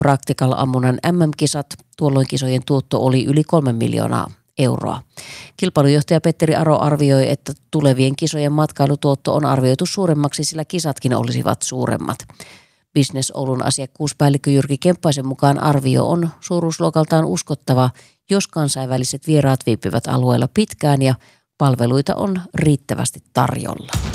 Practical ammunnan MM-kisat. Tuolloin kisojen tuotto oli yli 3 miljoonaa euroa. Kilpailujohtaja Petteri Aro arvioi, että tulevien kisojen matkailutuotto on arvioitu suuremmaksi, sillä kisatkin olisivat suuremmat. Business Oulun asiakkuuspäällikkö Jyrki Kemppaisen mukaan arvio on suuruusluokaltaan uskottava, jos kansainväliset vieraat viipyvät alueella pitkään ja palveluita on riittävästi tarjolla.